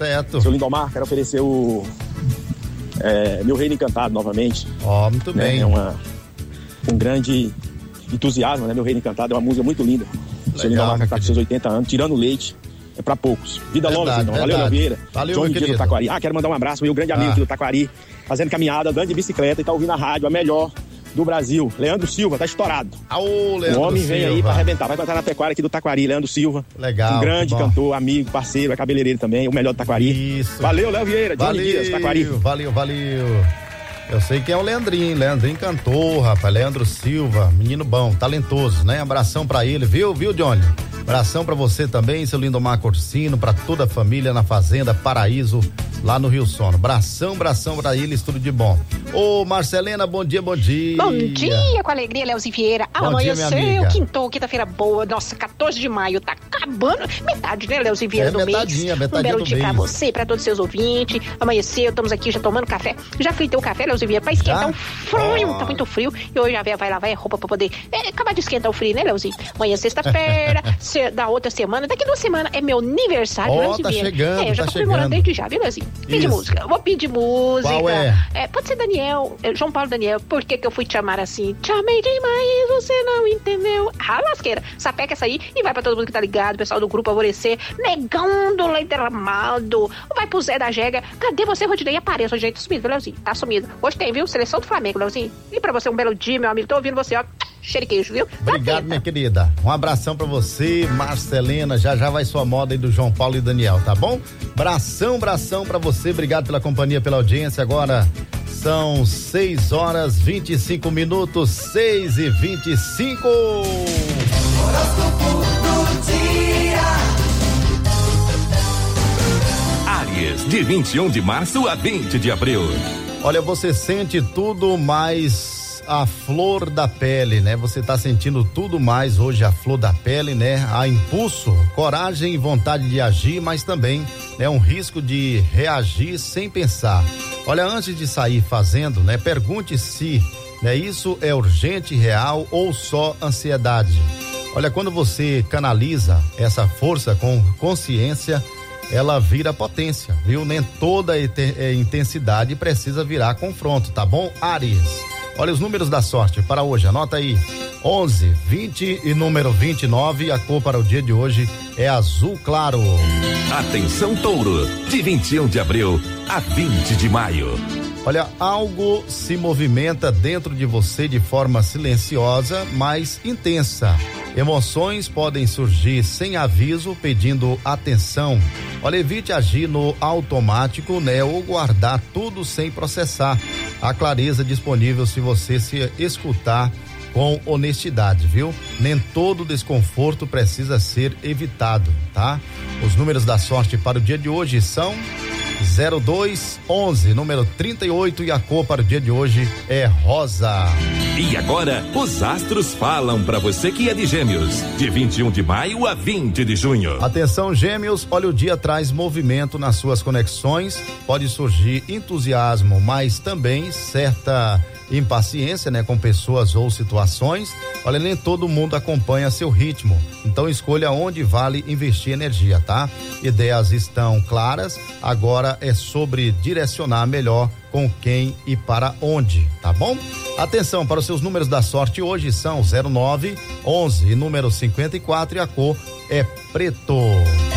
Certo. Seu Lindomar, quero oferecer o Meu Reino Encantado novamente. Muito bem. É um grande entusiasmo, né? Meu Reino Encantado é uma música muito linda. Seu Lindomar que tá com seus 80 anos, tirando leite, é pra poucos. Vida longa, Senhor. Valeu, Léo Vieira. Valeu, João meu Dias do querido. Taquari. Quero mandar um abraço pro meu grande amigo aqui do Taquari, fazendo caminhada, andando de bicicleta e tá ouvindo a rádio, a melhor do Brasil. Leandro Silva, tá estourado. Leandro o homem Silva. vem aí pra arrebentar. Vai cantar na pecuária aqui do Taquari, Leandro Silva. Legal. Um grande cantor, amigo, parceiro, é cabeleireiro também, o melhor do Taquari. Isso. Valeu, Léo Vieira, Johnny Dias, Taquari. Valeu. Eu sei quem é o Leandrinho cantor, rapaz, Leandro Silva, menino bom, talentoso, né? Abração pra ele, viu, Johnny? Abração pra você também, seu Lindomar Corsino, pra toda a família na Fazenda Paraíso, lá no Rio Sono. Abração pra eles, tudo de bom. Ô, Marcelena, bom dia. Bom dia, com alegria, Leozinho Vieira. Amanheceu, quinta-feira boa, nossa, 14 de maio, tá acabando, metade, né, Leozinho Vieira, do mês. Um belo dia pra você, pra todos os seus ouvintes. Amanheceu, estamos aqui já tomando café. Já fritei o café, Leozinho Vieira, pra esquentar o frio, tá muito frio. E hoje a véia vai lavar a roupa pra poder acabar de esquentar o frio, né, Leozinho? Amanhã é sexta-feira, da outra semana, daqui 2 semanas é meu aniversário, Leozinho Vieira. Chegando, eu já tô comemorando desde já, viu, Leozinho? Pedir música, vou pedir música. Qual é? Pode ser Daniel, João Paulo Daniel. Por que eu fui te chamar assim? Te amei demais, você não entendeu. Lasqueira, sapeca essa aí e vai pra todo mundo que tá ligado, pessoal do Grupo Alvorecer, Negão do Leite Amado, vai pro Zé da Jega. Cadê você, Rodinei? Apareça, gente, sumido, Leozinho, tá sumido. Hoje tem, viu? Seleção do Flamengo, Leozinho. E pra você um belo dia, meu amigo, tô ouvindo você, ó, cheiro de queijo, viu? Obrigado, minha querida. Um abração pra você, Marcelena, já vai sua moda aí do João Paulo e Daniel, tá bom? Bração pra você, obrigado pela companhia, pela audiência. Agora são 6h25, 6h25. Horóscopo do dia. Áries, de 21 de março a 20 de abril. Olha, você sente tudo mais a flor da pele, né? Você tá sentindo tudo mais hoje a flor da pele, né? Há impulso, coragem e vontade de agir, mas também um risco de reagir sem pensar. Olha, antes de sair fazendo, né? Pergunte se isso é urgente, real ou só ansiedade. Olha, quando você canaliza essa força com consciência, ela vira potência, viu? Nem toda intensidade precisa virar confronto, tá bom, Áries? Olha os números da sorte para hoje, anota aí: 11, 20 e número 29. A cor para o dia de hoje é azul claro. Atenção, Touro, de 21 de abril a 20 de maio. Olha, algo se movimenta dentro de você de forma silenciosa, mas intensa. Emoções podem surgir sem aviso, pedindo atenção. Olha, evite agir no automático, ou guardar tudo sem processar. A clareza disponível se você se escutar com honestidade, viu? Nem todo desconforto precisa ser evitado, tá? Os números da sorte para o dia de hoje são 02, 11, número 38, e a cor para o dia de hoje é rosa. E agora, os astros falam para você que é de Gêmeos, de 21 de maio a 20 de junho. Atenção, Gêmeos, olha, o dia traz movimento nas suas conexões, pode surgir entusiasmo, mas também certa impaciência, com pessoas ou situações. Olha, nem todo mundo acompanha seu ritmo, então escolha onde vale investir energia, tá? Ideias estão claras, agora é sobre direcionar melhor com quem e para onde, tá bom? Atenção para os seus números da sorte hoje são 09, 11 e número 54, e a cor é preto.